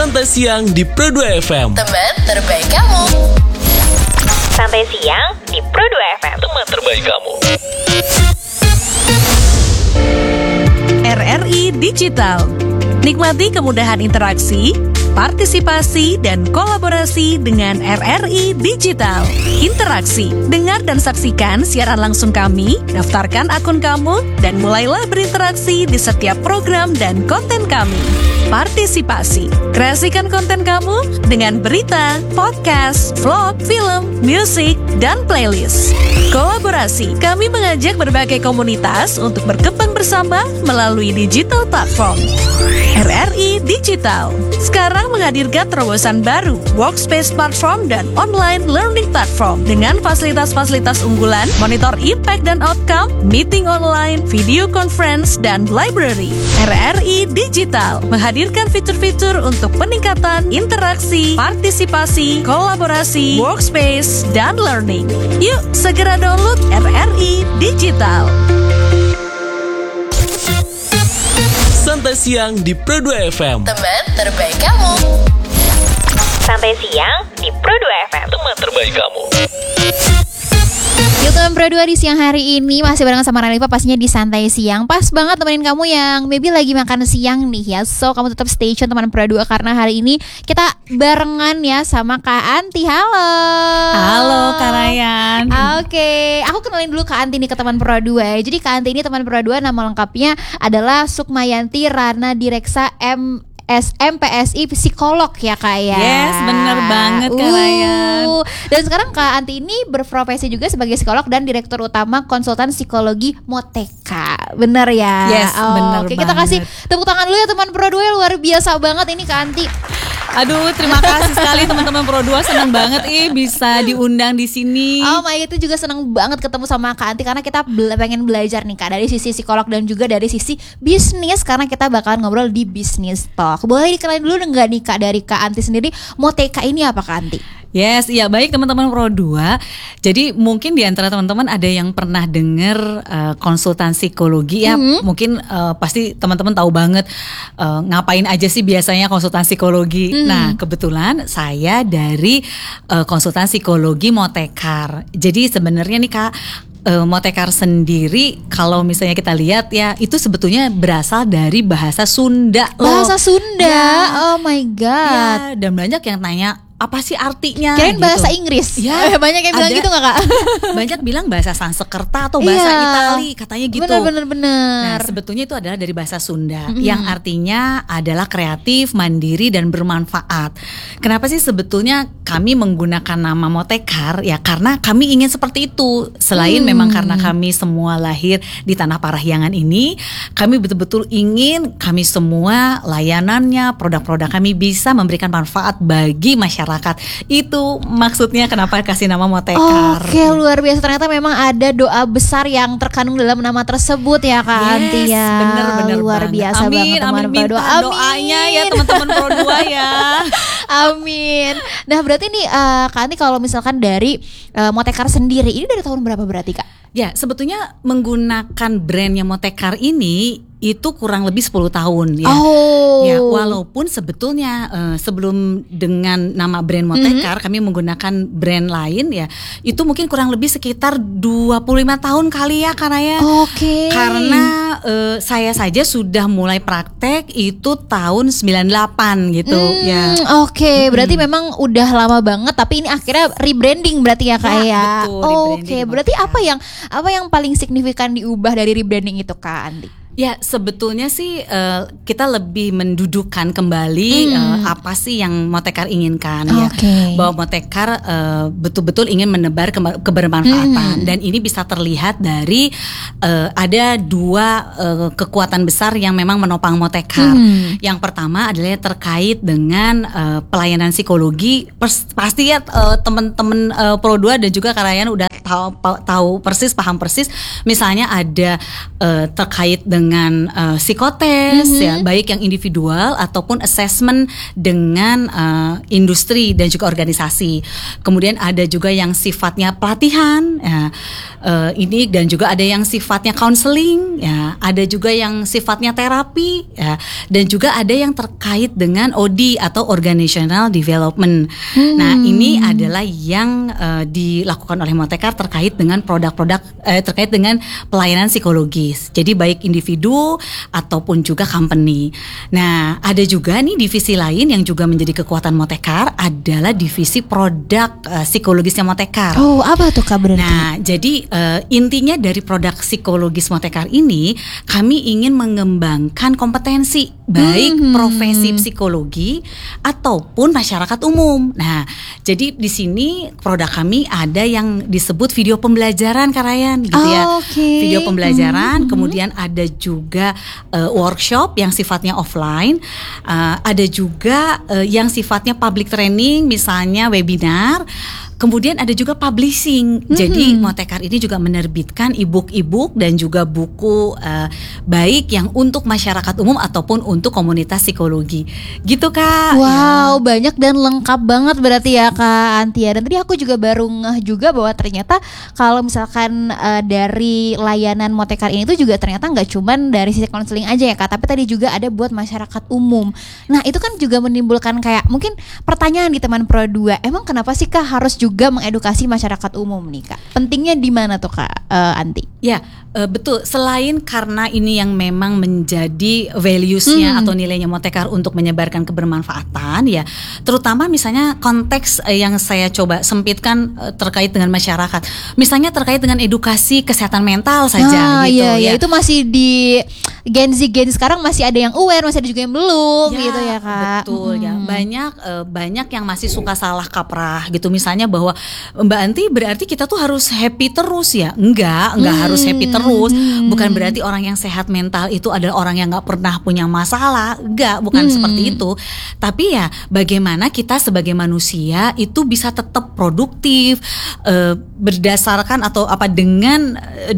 Santai Siang di Pro 2 FM. Teman terbaik kamu. Santai Siang di Pro 2 FM. Teman terbaik kamu. RRI Digital. Nikmati kemudahan interaksi, partisipasi, dan kolaborasi dengan RRI Digital. Interaksi, dengar dan saksikan siaran langsung kami, daftarkan akun kamu, dan mulailah berinteraksi di setiap program dan konten kami. Partisipasi, kreasikan konten kamu dengan berita, podcast, vlog, film, musik, dan playlist. Kolaborasi, kami mengajak berbagai komunitas untuk berkembang bersama melalui digital platform. RRI Digital sekarang menghadirkan terobosan baru, workspace platform dan online learning platform dengan fasilitas-fasilitas unggulan, monitor impact dan outcome, meeting online, video conference, dan library. RRI Digital menghadirkan fitur-fitur untuk peningkatan interaksi, partisipasi, kolaborasi, workspace, dan learning. Yuk, segera download RRI Digital. Santai Siang di Pro 2 FM. Teman terbaik kamu. Santai Siang di Pro 2 FM. Teman terbaik kamu. Yuk teman Pro 2 di siang hari ini masih barengan sama Ralifa pastinya di Santai Siang. Pas banget temenin kamu yang maybe lagi makan siang nih ya. So kamu tetap stay tune teman Pro 2 karena hari ini kita barengan ya sama Kak Anti. Halo. Halo Kak Rayan. Oke, aku kenalin dulu Kak Anti nih ke teman Pro 2. Jadi Kak Anti ini teman Pro 2 nama lengkapnya adalah Sukmayanti Rana Direksa SMPSI psikolog ya Kak ya. Yes, bener banget Kak Rayan. Dan sekarang Kak Anti ini berprofesi juga sebagai psikolog dan direktur utama konsultan psikologi Moteka. Bener ya? Yes, bener Oke, kita banget. kasih tepuk tangan dulu ya teman Pro 2, luar biasa banget ini Kak Anti. Aduh, terima kasih sekali teman-teman Pro 2, senang banget bisa diundang di sini. Oh my, itu juga senang banget ketemu sama Kak Anti karena kita pengen belajar nih Kak dari sisi psikolog dan juga dari sisi bisnis karena kita bakalan ngobrol di Business Talk. Boleh dikenalin dulu enggak nih Kak dari Kak Anti sendiri, Moteka ini apa Kak Anti? Yes, iya baik teman-teman Pro 2. Jadi mungkin di antara teman-teman ada yang pernah dengar konsultan psikologi ya. Mungkin pasti teman-teman tahu banget ngapain aja sih biasanya konsultan psikologi. Nah, kebetulan saya dari konsultan psikologi Motekar. Jadi sebenarnya nih Kak, Motekar sendiri kalau misalnya kita lihat ya itu sebetulnya berasal dari bahasa Sunda. Bahasa Sunda? Ya. Oh my god. Ya, dan banyak yang tanya apa sih artinya? Kirain gitu. bahasa Inggris. Ya, Banyak yang bilang ada. gitu gak Kak? Banyak bilang bahasa Sanskerta atau bahasa Iya. Itali, katanya gitu. Bener. Nah, sebetulnya itu adalah dari bahasa Sunda yang artinya adalah kreatif, mandiri, dan bermanfaat. Kenapa sih sebetulnya kami menggunakan nama Motekar? Ya karena kami ingin seperti itu. Selain memang karena kami semua lahir di Tanah Parahyangan ini, kami betul-betul ingin kami semua layanannya, produk-produk kami bisa memberikan manfaat bagi masyarakat. Itu maksudnya kenapa kasih nama Motekar. Oke, luar biasa. Ternyata memang ada doa besar yang terkandung dalam nama tersebut ya Kak Anti ya. Bener luar banget. biasa Amin, banget teman amin, Pro 2. minta doanya ya teman-teman Pro 2 ya. Amin. Nah berarti nih Kak Anti kalau misalkan dari Motekar sendiri ini dari tahun berapa berarti Kak? Ya, sebetulnya menggunakan brandnya Motekar ini itu kurang lebih 10 tahun ya. Oh. Ya, walaupun sebetulnya sebelum dengan nama brand Motekar kami menggunakan brand lain ya. Itu mungkin kurang lebih sekitar 25 tahun kali ya Karaya. Oke. Karena saya saja sudah mulai praktek itu tahun 98 gitu ya. Oke, berarti memang udah lama banget tapi ini akhirnya rebranding berarti ya Kak Ya, ya. betul, rebranding Oke, berarti Motekar. apa yang paling signifikan diubah dari rebranding itu Kak Andi? Ya sebetulnya sih kita lebih mendudukan kembali apa sih yang Motekar inginkan ya. Bahwa Motekar betul-betul ingin menebar kebermanfaatan dan ini bisa terlihat dari ada dua kekuatan besar yang memang menopang Motekar. Yang pertama adalah terkait dengan pelayanan psikologi. Pasti ya teman-teman Pro 2 dan juga Karayan udah tahu persis, paham persis. Misalnya ada terkait dengan dengan psikotes ya, baik yang individual ataupun assessment dengan industri dan juga organisasi. Kemudian ada juga yang sifatnya pelatihan ya, ini, dan juga ada yang sifatnya counseling ya, ada juga yang sifatnya terapi ya, dan juga ada yang terkait dengan OD atau organizational development. Nah, ini adalah yang dilakukan oleh Motecar terkait dengan produk-produk terkait dengan pelayanan psikologis. Jadi baik individu ataupun juga company. Nah, ada juga nih divisi lain yang juga menjadi kekuatan Motecar adalah divisi produk psikologisnya Motecar. Oh, apa tuh Kak berarti? Nah, jadi intinya dari produk psikologis Motecar ini, kami ingin mengembangkan kompetensi baik profesi psikologi ataupun masyarakat umum. Nah, jadi di sini produk kami ada yang disebut video pembelajaran Karayan gitu ya. Video pembelajaran, kemudian ada juga workshop yang sifatnya offline, ada juga yang sifatnya public training, misalnya webinar. Kemudian ada juga publishing. Jadi Motecar ini juga menerbitkan e-book dan juga buku baik yang untuk masyarakat umum ataupun untuk komunitas psikologi. Gitu Kak. Wow, banyak dan lengkap banget berarti ya Kak Antia. Dan tadi aku juga baru ngeh juga bahwa ternyata kalau misalkan dari layanan Motecar ini tuh juga ternyata nggak cuman dari sisi konseling aja ya Kak, tapi tadi juga ada buat masyarakat umum. Nah, itu kan juga menimbulkan kayak mungkin pertanyaan di teman Pro 2. Emang kenapa sih Kak harus juga mengedukasi masyarakat umum nih Kak? Pentingnya di mana tuh Kak Anti? Ya, betul. Selain karena ini yang memang menjadi values-nya atau nilainya Motecar untuk menyebarkan kebermanfaatan ya, terutama misalnya konteks yang saya coba sempitkan terkait dengan masyarakat. Misalnya terkait dengan edukasi kesehatan mental saja gitu ya. Itu masih di Gen Z sekarang masih ada yang aware, masih ada juga yang belum ya, gitu ya Kak. Betul ya. Banyak yang masih suka salah kaprah gitu. Misalnya bahwa Mbak Anti berarti kita tuh harus happy terus ya. Enggak harus happy terus. Bukan berarti orang yang sehat mental itu adalah orang yang gak pernah punya masalah. Enggak, bukan seperti itu. Tapi ya bagaimana kita sebagai manusia itu bisa tetap produktif berdasarkan atau apa dengan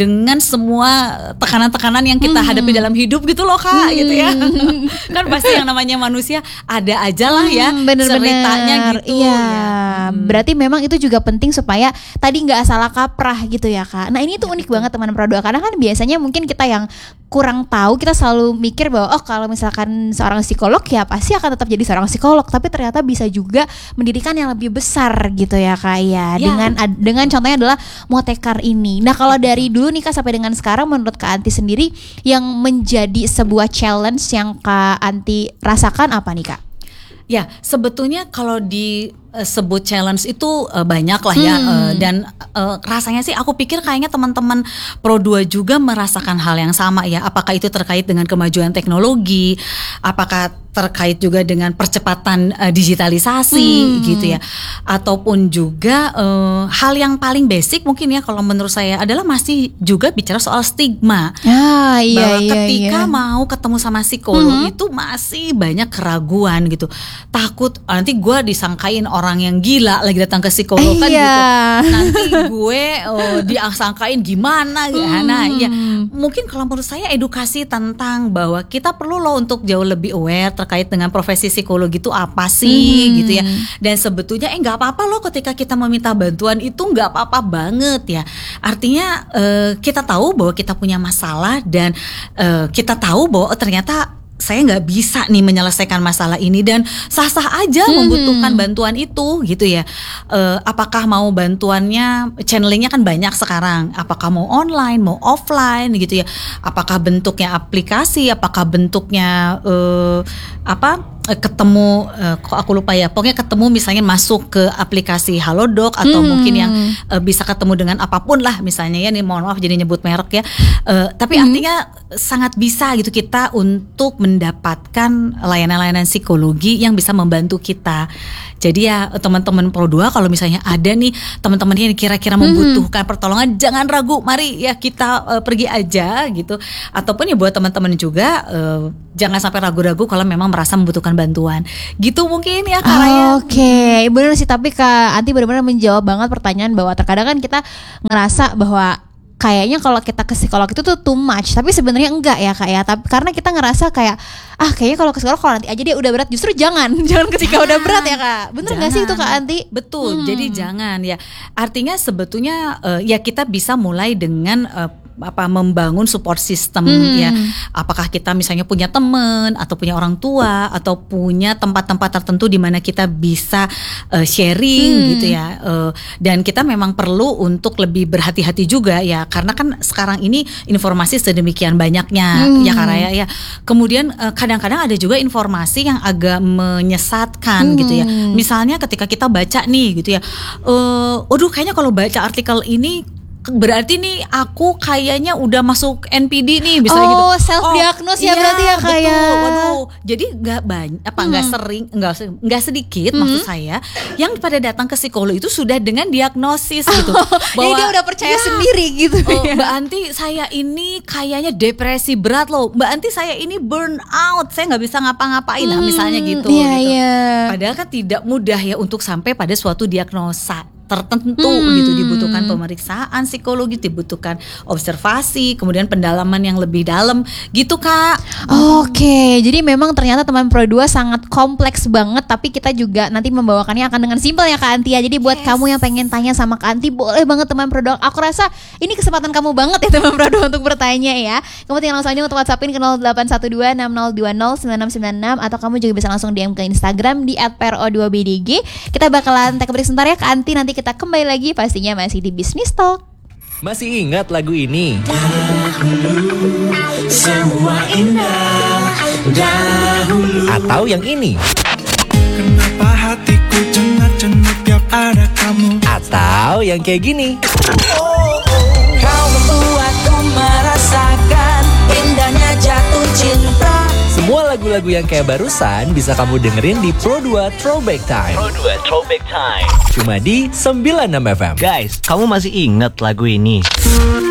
semua tekanan-tekanan yang kita hadapi dalam hidup gitu loh Kak, gitu ya. Kan pasti yang namanya manusia ada aja lah ya ceritanya gitu. Iya, berarti memang itu juga penting supaya tadi nggak salah kaprah gitu ya Kak. Nah, ini tuh unik banget teman Pro 2, karena kan biasanya mungkin kita yang kurang tahu, kita selalu mikir bahwa kalau misalkan seorang psikolog ya pasti akan tetap jadi seorang psikolog, tapi ternyata bisa juga mendirikan yang lebih besar gitu ya Kak ya. Dengan contohnya adalah Motecar ini. Nah, kalau dari dulu nih Kak sampai dengan sekarang, menurut Kak Anti sendiri yang menjadi sebuah challenge yang Kak Anti rasakan apa nih Kak? Ya, sebetulnya kalau disebut challenge itu banyak lah ya, dan rasanya sih aku pikir kayaknya teman-teman Pro 2 juga merasakan hal yang sama ya. Apakah itu terkait dengan kemajuan teknologi, apakah terkait juga dengan percepatan digitalisasi gitu ya, ataupun juga hal yang paling basic mungkin ya kalau menurut saya adalah masih juga bicara soal stigma. Bahwa ketika mau ketemu sama psikolog itu masih banyak keraguan gitu, takut nanti gue disangkain orang yang gila lagi datang ke psikolog kan gitu, nanti gue disangkain gimana ya. Nah ya mungkin kalau menurut saya edukasi tentang bahwa kita perlu loh untuk jauh lebih aware terkait dengan profesi psikologi itu apa sih gitu ya. Dan sebetulnya nggak apa-apa loh ketika kita meminta bantuan, itu nggak apa-apa banget ya. Artinya kita tahu bahwa kita punya masalah dan kita tahu bahwa ternyata saya nggak bisa nih menyelesaikan masalah ini dan sah-sah aja membutuhkan bantuan itu gitu ya. Apakah mau bantuannya, channelingnya kan banyak sekarang. Apakah mau online, mau offline gitu ya. Apakah bentuknya aplikasi, apakah bentuknya ketemu, kok aku lupa ya, pokoknya ketemu misalnya masuk ke aplikasi Halodoc atau mungkin yang bisa ketemu dengan apapun lah misalnya ya, nih mohon maaf jadi nyebut merek ya, tapi artinya sangat bisa gitu kita untuk mendapatkan layanan-layanan psikologi yang bisa membantu kita. Jadi ya teman-teman Pro 2 kalau misalnya ada nih teman-teman yang kira-kira membutuhkan pertolongan, jangan ragu, mari ya kita pergi aja gitu. Ataupun ya buat teman-teman juga jangan sampai ragu-ragu kalau memang merasa membutuhkan bantuan. Gitu mungkin ya Kak Raya. Oke, benar sih, tapi Kak Anti benar-benar menjawab banget pertanyaan bahwa terkadang kan kita ngerasa bahwa kayaknya kalau kita ke psikolog itu tuh too much, tapi sebenarnya enggak ya Kak ya. Tapi karena kita ngerasa kayak kayaknya kalau ke psikolog kalau nanti aja dia udah berat, justru jangan ketika udah berat ya Kak. Bener nggak sih itu Kak Anti? Betul. Jadi jangan ya. Artinya sebetulnya ya kita bisa mulai dengan membangun support system ya. Apakah kita misalnya punya teman atau punya orang tua atau punya tempat-tempat tertentu di mana kita bisa sharing gitu ya. Dan kita memang perlu untuk lebih berhati-hati juga ya, karena kan sekarang ini informasi sedemikian banyaknya ya Kak Raya ya. Kemudian kadang-kadang ada juga informasi yang agak menyesatkan gitu ya. Misalnya ketika kita baca nih gitu ya, kayaknya kalau baca artikel ini berarti nih aku kayaknya udah masuk NPD nih, misalnya gitu. Self diagnose ya berarti ya kayak. Waduh. Jadi nggak banyak nggak sedikit maksud saya yang pada datang ke psikolog itu sudah dengan diagnosis gitu. Jadi dia udah percaya sendiri gitu. Mbak Anti, saya ini kayaknya depresi berat loh. Mbak Anti, saya ini burn out, saya nggak bisa ngapa-ngapain lah misalnya gitu. Padahal kan tidak mudah ya untuk sampai pada suatu diagnosa tertentu gitu. Dibutuhkan pemeriksaan psikologi, dibutuhkan observasi, kemudian pendalaman yang lebih dalam gitu Kak. Oke, jadi memang ternyata teman Pro 2 sangat kompleks banget, tapi kita juga nanti membawakannya akan dengan simpel ya Kak Anti ya. Jadi buat kamu yang pengen tanya sama Kak Anti, boleh banget teman Pro 2. Aku rasa ini kesempatan kamu banget ya teman Pro 2 untuk bertanya ya. Kamu tinggal langsung aja untuk WhatsAppin ke 0812-6020-9996 atau kamu juga bisa langsung DM ke Instagram di @pro2bdg. Kita bakalan take a break sebentar ya Kak Anti, nanti kita kembali lagi pastinya masih di Business Talk. Masih ingat lagu ini? Dahulu semua indah, dahulu. Atau yang ini? Kenapa hatiku cengat-cenut tiap ada kamu? Atau yang kayak gini? Kau membuatku merasakan indahnya jatuh cinta. Semua lagu-lagu yang kayak barusan bisa kamu dengerin di Pro 2 Throwback Time. Pro 2 Throwback Time. Cuma di 96 FM. Guys, kamu masih ingat lagu ini?